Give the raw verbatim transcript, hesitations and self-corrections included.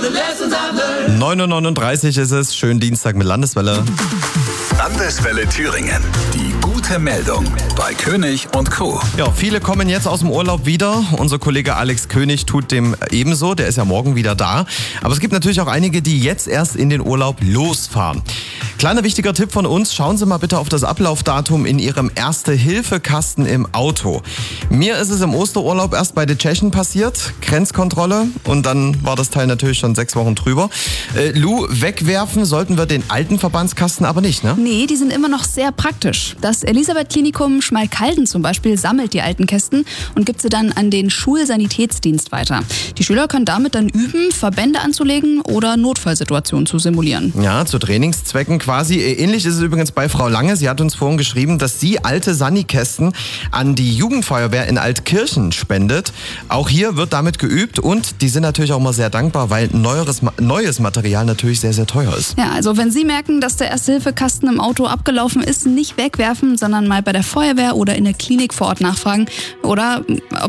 neun Uhr neununddreißig ist es, schönen Dienstag mit Landeswelle. Landeswelle Thüringen. Die gute Meldung bei König und Co. Ja, viele kommen jetzt aus dem Urlaub wieder. Unser Kollege Alex König tut dem ebenso. Der ist ja morgen wieder da. Aber es gibt natürlich auch einige, die jetzt erst in den Urlaub losfahren. Kleiner wichtiger Tipp von uns, schauen Sie mal bitte auf das Ablaufdatum in Ihrem Erste-Hilfe-Kasten im Auto. Mir ist es im Osterurlaub erst bei den Tschechen passiert, Grenzkontrolle, und dann war das Teil natürlich schon sechs Wochen drüber. Äh, Lu, wegwerfen sollten wir den alten Verbandskasten aber nicht, ne? Nee, die sind immer noch sehr praktisch. Das Elisabeth-Klinikum Schmalkalden zum Beispiel sammelt die alten Kästen und gibt sie dann an den Schulsanitätsdienst weiter. Die Schüler können damit dann üben, Verbände anzulegen oder Notfallsituationen zu simulieren. Ja, zu Trainingszwecken quasi. Ähnlich ist es übrigens bei Frau Lange. Sie hat uns vorhin geschrieben, dass sie alte Sani-Kästen an die Jugendfeuerwehr in Altkirchen spendet. Auch hier wird damit geübt und die sind natürlich auch mal sehr dankbar, weil neueres, neues Material natürlich sehr, sehr teuer ist. Ja, also wenn Sie merken, dass der Erste-Hilfe-Kasten im Auto abgelaufen ist, nicht wegwerfen, sondern mal bei der Feuerwehr oder in der Klinik vor Ort nachfragen oder